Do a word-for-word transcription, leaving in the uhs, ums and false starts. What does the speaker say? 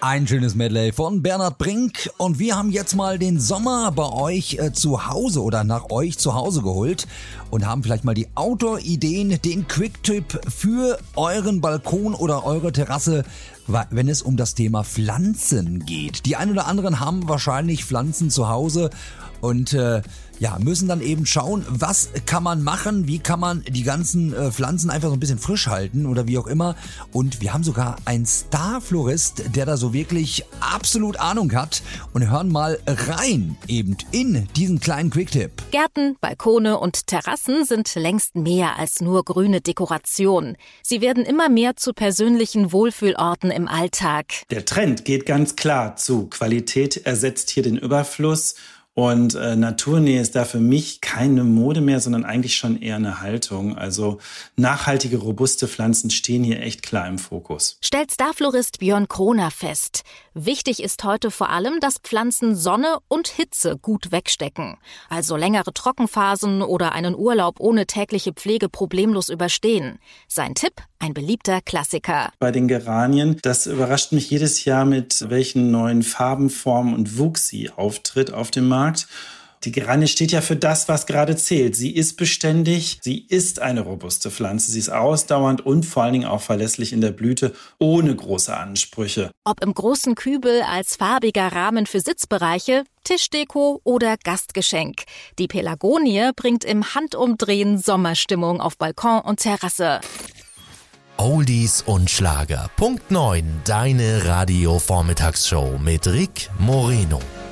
Ein schönes Medley von Bernhard Brink und wir haben jetzt mal den Sommer bei euch äh, zu Hause oder nach euch zu Hause geholt und haben vielleicht mal die Outdoor-Ideen, den Quick-Tipp für euren Balkon oder eure Terrasse, wenn es um das Thema Pflanzen geht. Die einen oder anderen haben wahrscheinlich Pflanzen zu Hause und äh, ja, müssen dann eben schauen, was kann man machen, wie kann man die ganzen äh, Pflanzen einfach so ein bisschen frisch halten oder wie auch immer. Und wir haben sogar einen Star-Florist, der da so wirklich absolut Ahnung hat und hören mal rein eben in diesen kleinen Quick-Tipp. Gärten, Balkone und Terrassen sind längst mehr als nur grüne Dekoration. Sie werden immer mehr zu persönlichen Wohlfühlorten im Alltag. Der Trend geht ganz klar zu Qualität ersetzt hier den Überfluss. Und äh, Naturnähe ist da für mich keine Mode mehr, sondern eigentlich schon eher eine Haltung. Also nachhaltige, robuste Pflanzen stehen hier echt klar im Fokus. Stellt Starflorist Björn Kroner fest. Wichtig ist heute vor allem, dass Pflanzen Sonne und Hitze gut wegstecken. Also längere Trockenphasen oder einen Urlaub ohne tägliche Pflege problemlos überstehen. Sein Tipp? Ein beliebter Klassiker. Bei den Geranien, das überrascht mich jedes Jahr, mit welchen neuen Farben, Formen und Wuchs sie auftritt auf dem Markt. Die Geranie steht ja für das, was gerade zählt. Sie ist beständig, sie ist eine robuste Pflanze, sie ist ausdauernd und vor allen Dingen auch verlässlich in der Blüte, ohne große Ansprüche. Ob im großen Kübel als farbiger Rahmen für Sitzbereiche, Tischdeko oder Gastgeschenk. Die Pelagonie bringt im Handumdrehen Sommerstimmung auf Balkon und Terrasse. Oldies und Schlager. Punkt neun, deine Radio-Vormittagsshow mit Rick Moreno.